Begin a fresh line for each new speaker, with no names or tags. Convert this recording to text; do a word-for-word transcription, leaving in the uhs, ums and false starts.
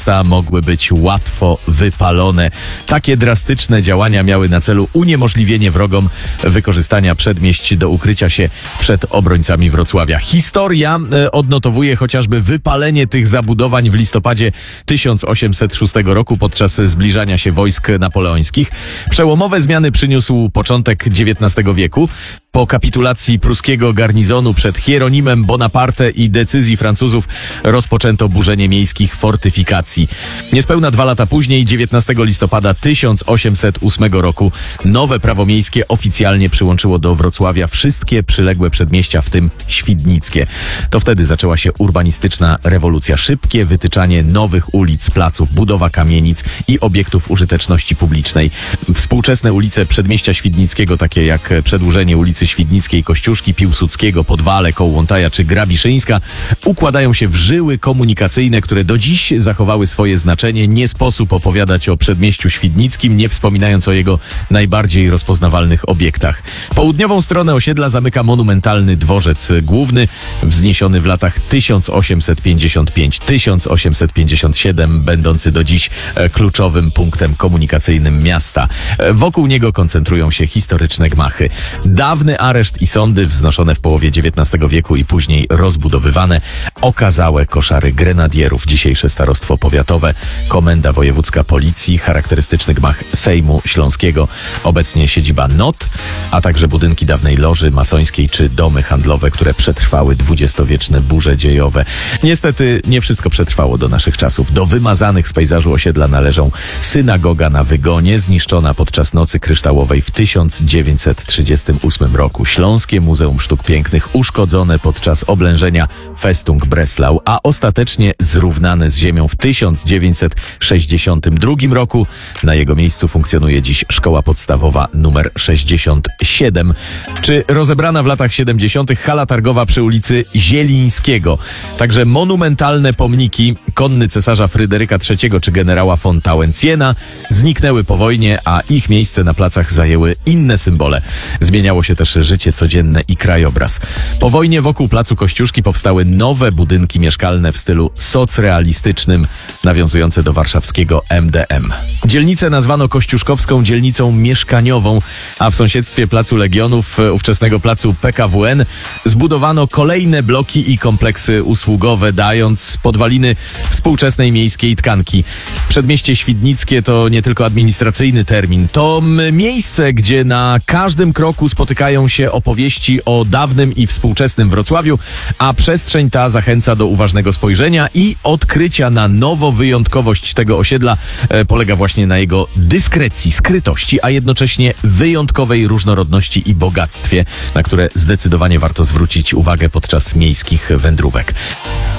mogły być łatwo wypalone. Takie drastyczne działania miały na celu uniemożliwienie wrogom wykorzystania przedmieść do ukrycia się przed obrońcami Wrocławia. Historia odnotowuje chociażby wypalenie tych zabudowań w listopadzie tysiąc osiemset szóstego roku podczas zbliżania się wojsk napoleońskich. Przełomowe zmiany przyniósł początek dziewiętnastego wieku. Po kapitulacji pruskiego garnizonu przed Hieronimem Bonaparte i decyzji Francuzów rozpoczęto burzenie miejskich fortyfikacji. Niespełna dwa lata później, dziewiętnastego listopada tysiąc osiemset ósmego roku, nowe prawo miejskie oficjalnie przyłączyło do Wrocławia wszystkie przyległe przedmieścia, w tym Świdnickie. To wtedy zaczęła się urbanistyczna rewolucja. Szybkie wytyczanie nowych ulic, placów, budowa kamienic i obiektów użyteczności publicznej. Współczesne ulice przedmieścia Świdnickiego, takie jak przedłużenie ulicy Świdnickiej, Kościuszki, Piłsudskiego, Podwale, Kołłątaja czy Grabiszyńska, układają się w żyły komunikacyjne, które do dziś zachowały swoje znaczenie. Nie sposób opowiadać o przedmieściu świdnickim, nie wspominając o jego najbardziej rozpoznawalnych obiektach. Południową stronę osiedla zamyka monumentalny dworzec główny, wzniesiony w latach tysiąc osiemset pięćdziesiąt pięć do tysiąc osiemset pięćdziesiąt siedem, będący do dziś kluczowym punktem komunikacyjnym miasta. Wokół niego koncentrują się historyczne gmachy. Dawny areszt i sądy wznoszone w połowie dziewiętnastego wieku i później rozbudowywane, okazałe koszary grenadierów, dzisiejsze starostwo powiatowe, komenda wojewódzka policji, charakterystyczny gmach Sejmu Śląskiego, obecnie siedziba N O T, a także budynki dawnej loży masońskiej czy domy handlowe, które przetrwały dwudziestowieczne burze dziejowe. Niestety nie wszystko przetrwało do naszych czasów. Do wymazanych z pejzażu osiedla należą synagoga na Wygonie, zniszczona podczas Nocy Kryształowej w tysiąc dziewięćset trzydziestym ósmym roku, Śląskie Muzeum Sztuk Pięknych uszkodzone podczas oblężenia Festung Breslau, a ostatecznie zrównane z ziemią w tysiąc dziewięćset sześćdziesiątym drugim roku. Na jego miejscu funkcjonuje dziś szkoła podstawowa numer sześćdziesiąt siedem, czy rozebrana w latach siedemdziesiątych hala targowa przy ulicy Zielińskiego. Także monumentalne pomniki konny cesarza Fryderyka trzeciego czy generała von Tauentziena zniknęły po wojnie, a ich miejsce na placach zajęły inne symbole. Zmieniało się też życie codzienne i krajobraz. Po wojnie wokół placu Kościuszki powstały nowe budynki mieszkalne w stylu socrealistycznym, nawiązujące do warszawskiego M D M. Dzielnicę nazwano kościuszkowską dzielnicą mieszkaniową, a w sąsiedztwie placu Legionów, ówczesnego placu P K W N, zbudowano kolejne bloki i kompleksy usługowe, dając podwaliny współczesnej miejskiej tkanki. Przedmieście Świdnickie to nie tylko administracyjny termin, to miejsce, gdzie na każdym kroku spotykają się opowieści o dawnym i współczesnym Wrocławiu, a przestrzeń ta zachęca do uważnego spojrzenia i odkrycia na nowo. Wyjątkowość tego osiedla e, polega właśnie na jego dyskrecji, skrytości, a jednocześnie wyjątkowej różnorodności i bogactwie, na które zdecydowanie warto zwrócić uwagę podczas miejskich wędrówek.